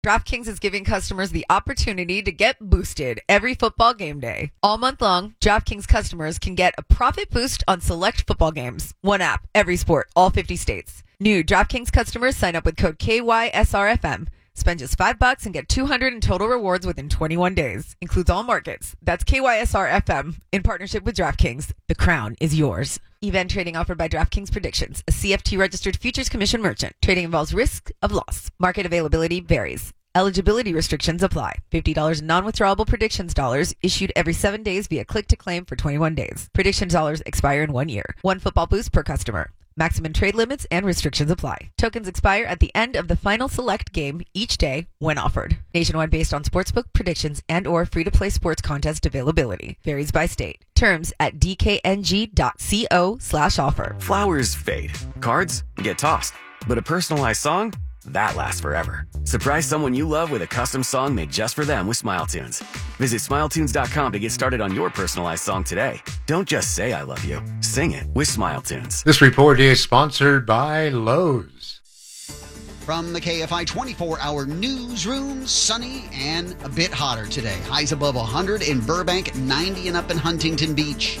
DraftKings is giving customers the opportunity to get boosted every football game day. All month long, DraftKings customers can get a profit boost on select football games. One app, every sport, all 50 states. New DraftKings customers sign up with code KYSRFM. Spend just $5 and get $200 in total rewards within 21 days. Includes all markets. That's KYSRFM in partnership with DraftKings. The crown is yours. Event trading offered by DraftKings Predictions, a CFT registered futures commission merchant. Trading involves risk of loss. Market availability varies. Eligibility restrictions apply. $50 in non-withdrawable predictions dollars issued every 7 days via click to claim for 21 days. Predictions dollars expire in 1 year. One football boost per customer. Maximum trade limits and restrictions apply. Tokens expire at the end of the final select game each day when offered. Nationwide based on sportsbook predictions and or free-to-play sports contest availability. Varies by state. Terms at dkng.co/offer. Flowers fade. Cards get tossed. But a personalized song? That lasts forever. Surprise someone you love with a custom song made just for them with SmileTunes. Visit SmileTunes.com to get started on your personalized song today. Don't just say I love you. Sing it with SmileTunes. This report is sponsored by Lowe's. From the KFI 24-hour newsroom, sunny and a bit hotter today. Highs above 100 in Burbank, 90 and up in Huntington Beach.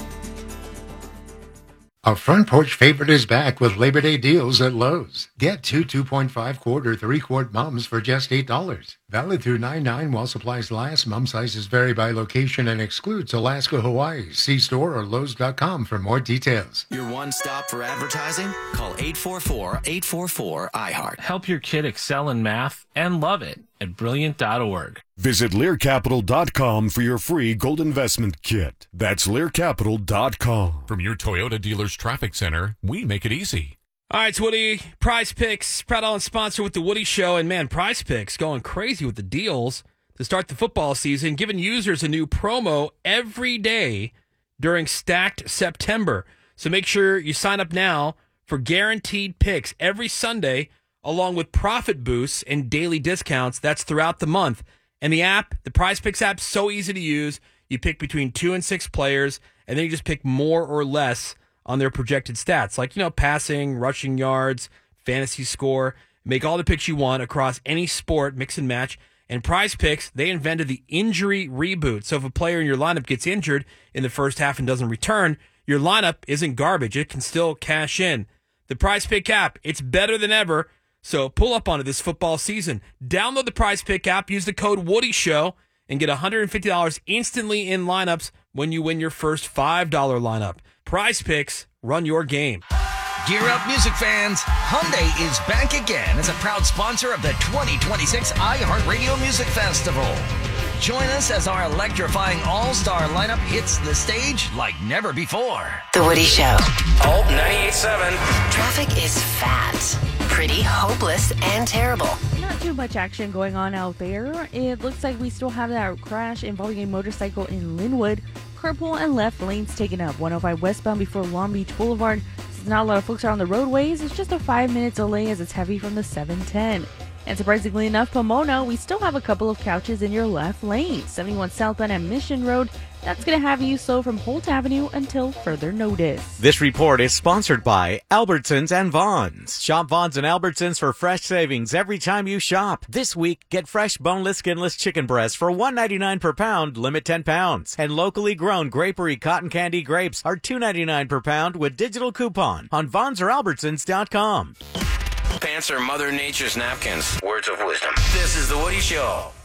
A front porch favorite is back with Labor Day deals at Lowe's. Get two 2.5 quart or 3-quart mums for just $8. Valid through 9/9 while supplies last. Mum sizes vary by location and excludes Alaska, Hawaii. See store or Lowe's.com for more details. Your one stop for advertising? Call 844-844-IHEART. Help your kid excel in math and love it at Brilliant.org. Visit LearCapital.com for your free gold investment kit. That's LearCapital.com. From your Toyota dealer's traffic center, we make it easy. All right, it's Woody. Prize Picks, proud on sponsor with the Woody Show. And man, Prize Picks going crazy with the deals to start the football season, giving users a new promo every day during Stacked September. So make sure you sign up now for guaranteed picks every Sunday, along with profit boosts and daily discounts. That's throughout the month. And the app, the Prize Picks app, so easy to use. You pick between 2 and 6 players, and then you just pick more or less on their projected stats, like, passing, rushing yards, fantasy score. Make all the picks you want across any sport, mix and match. And Prize Picks, they invented the injury reboot. So if a player in your lineup gets injured in the first half and doesn't return, your lineup isn't garbage. It can still cash in. The Prize Pick app, it's better than ever. So pull up on it this football season. Download the Prize Pick app, use the code Woody Show, and get $150 instantly in lineups when you win your first $5 lineup. Prize Picks, run your game. Gear up, music fans. Hyundai is back again as a proud sponsor of the 2026 iHeartRadio Music Festival. Join us as our electrifying all-star lineup hits the stage like never before. The Woody Show. Alt 98.7. Traffic is fat, pretty, hopeless, and terrible. Not too much action going on out there. It looks like we still have that crash involving a motorcycle in Linwood. Carpool and left lanes taken up. 105 westbound before Long Beach Boulevard. Since not a lot of folks are on the roadways, it's just a 5-minute delay as it's heavy from the 710. And surprisingly enough, Pomona, we still have a couple of couches in your left lane. 71 southbound at Mission Road. That's going to have you slow from Holt Avenue until further notice. This report is sponsored by Albertsons and Vons. Shop Vons and Albertsons for fresh savings every time you shop. This week, get fresh boneless, skinless chicken breasts for $1.99 per pound, limit 10 pounds. And locally grown Grapery cotton candy grapes are $2.99 per pound with digital coupon on Vons or Albertsons.com. Pants are Mother Nature's napkins. Words of wisdom. This is The Woody Show.